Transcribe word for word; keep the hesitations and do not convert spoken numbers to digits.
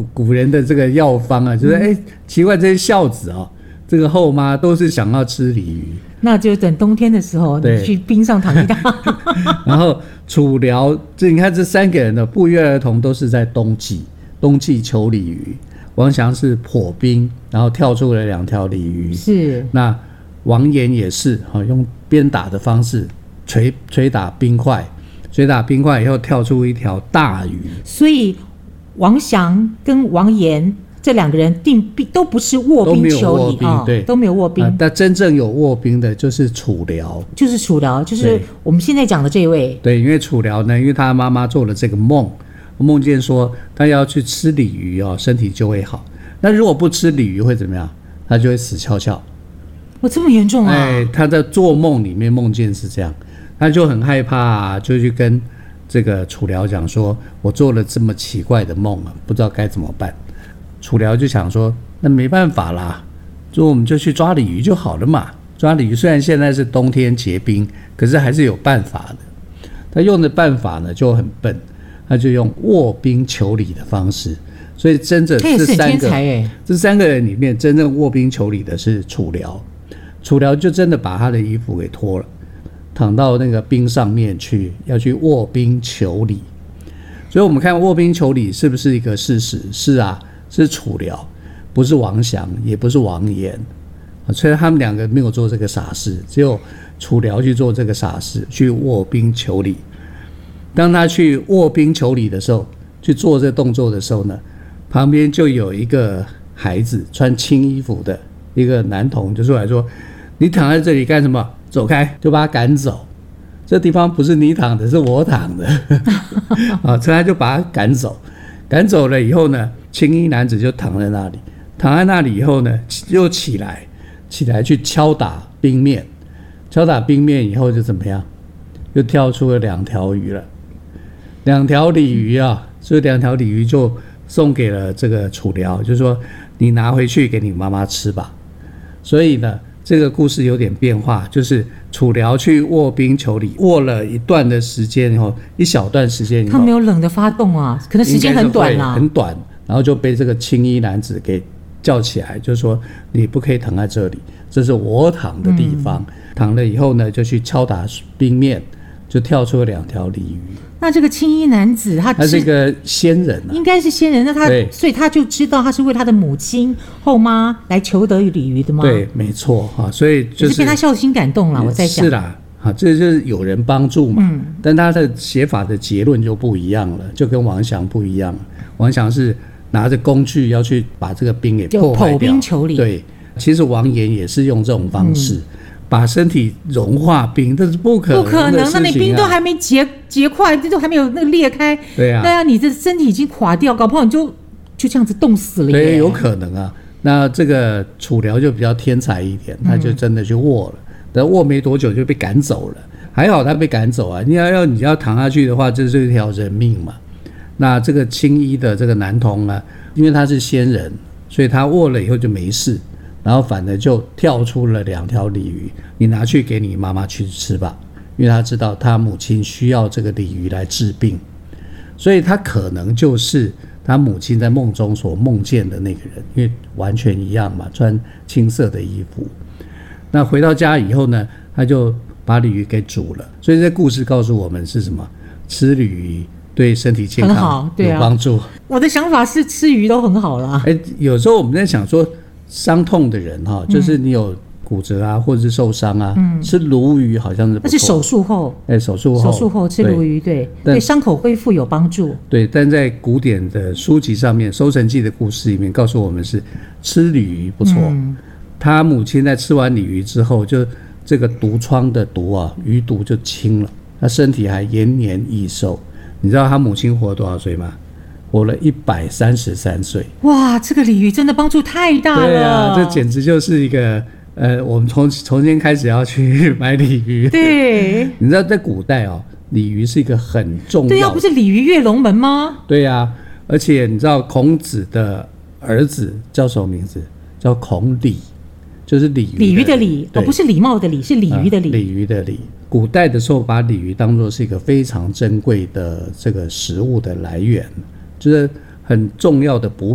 古人的这个药方啊，就是哎、嗯，奇怪，这些孝子啊、哦，这个后妈都是想要吃鲤鱼， 那就等冬天的时候，你去冰上躺一躺。 然后楚辽，这你看这三个人的不约而同都是在冬季，冬季求鲤鱼。王祥是破冰，然后跳出了两条鲤鱼。 是。 那王延也是用鞭打的方式捶捶打冰块，捶打冰块以后跳出一条大鱼。 所以王祥跟王延这两个人定都不是卧冰求鲤啊，对，都没有卧冰。 但真正有卧冰的就是楚辽， 就是楚辽，就是我们现在讲的这位。 对，因为楚辽呢，因为他妈妈做了这个梦，梦见说他要去吃鲤鱼哦，身体就会好。那如果不吃鲤鱼会怎么样？他就会死翘翘。 哇，这么严重啊！ 哎，他在做梦里面梦见是这样，他就很害怕、啊，就去跟这个楚辽讲说：“我做了这么奇怪的梦啊，不知道该怎么办。”楚辽就想说，那没办法啦，就我们就去抓鲤鱼就好了嘛。抓鲤鱼虽然现在是冬天结冰，可是还是有办法的。他用的办法呢就很笨，他就用卧冰求鲤的方式。所以真正这三个这三个人里面，真正卧冰求鲤的是楚辽。楚辽就真的把他的衣服给脱了，躺到那个冰上面去，要去卧冰求鲤。所以我们看卧冰求鲤是不是一个事实？是啊。是楚辽，不是王祥，也不是王延，所以他们两个没有做这个傻事，只有楚辽去做这个傻事，去卧冰求鲤。当他去卧冰求鲤的时候，去做这个动作的时候呢，旁边就有一个孩子穿青衣服的一个男童就出来说：“你躺在这里干什么？走开！”就把他赶走。这地方不是你躺的，是我躺的啊，所以他就把他赶走。赶走了以后呢，青衣男子就躺在那里，躺在那里以后呢，又起来，起来去敲打冰面，敲打冰面以后就怎么样？又跳出了两条鱼了，两条鲤鱼啊，所以两条鲤鱼就送给了这个楚辽，就说你拿回去给你妈妈吃吧。所以呢，这个故事有点变化，就是楚辽去卧冰求鲤，卧了一段的时间以后，一小段时间以后， 他没有冷的发动啊，可能时间很短啦， 很短，然后就被这个青衣男子给叫起来，就说你不可以躺在这里，这是我躺的地方。嗯、躺了以后呢，就去敲打冰面，就跳出了两条鲤鱼。 那这个青衣男子他他是一个仙人、啊， 应该是仙人，那他所以他就知道他是为他的母亲后妈来求得鲤鱼的吗？ 对，没错哈，所以就是是被他孝心感动了。我在想是啦，啊，这就是有人帮助嘛。嗯，但他的写法的结论就不一样了，就跟王祥不一样。王祥是拿着工具要去把这个冰给破坏掉， 就剖冰求鲤。 对，其实王延也是用这种方式。嗯，把身体融化冰，这是不可能的事情、啊、不可能， 那你冰都还没结结块，这都还没有那个裂开， 对啊， 对啊，你这身体已经垮掉，搞不好你就就这样子冻死了耶。 对，有可能啊。那这个楚辽就比较天才一点，他就真的去卧了，但、嗯、卧没多久就被赶走了。还好他被赶走啊，你要要你要躺下去的话，这是一条人命嘛。那这个青衣的这个男童啊，因为他是仙人，所以他卧了以后就没事。然后反而就跳出了两条鲤鱼，你拿去给你妈妈去吃吧，因为他知道他母亲需要这个鲤鱼来治病，所以他可能就是他母亲在梦中所梦见的那个人，因为完全一样嘛，穿青色的衣服。那回到家以后呢，他就把鲤鱼给煮了。所以这故事告诉我们是什么？吃鲤鱼对身体健康有帮助。 啊、我的想法是吃鱼都很好啦。 哎，有时候我们在想说，伤痛的人哈，就是你有骨折啊，或者是受伤啊，嗯、吃鲈鱼好像是不错。 那是手术后， 哎，手术后， 手术后吃鲈鱼，对，对伤口恢复有帮助。 对，但在古典的书籍上面，《搜神记》的故事里面告诉我们是吃鲤鱼不错。嗯、他母亲在吃完鲤鱼之后，就这个毒疮的毒啊，鱼毒就清了，他身体还延年益寿。你知道他母亲活多少岁吗？活了一百三十三岁。 哇，这个鲤鱼真的帮助太大了。 对啊，这简直就是一个呃，我们从从今天开始要去买鲤鱼。 对， 你知道在古代哦，鲤鱼是一个很重要的。 对啊，不是鲤鱼跃龙门吗？ 对啊，而且你知道孔子的儿子叫什么名字？叫孔鲤，就是鲤鱼的鲤。 鲤鱼的鲤，哦，不是礼貌的礼，是鲤鱼的鲤。 鲤鱼的鲤。古代的时候，把鲤鱼当作是一个非常珍贵的这个食物的来源。就是很重要的补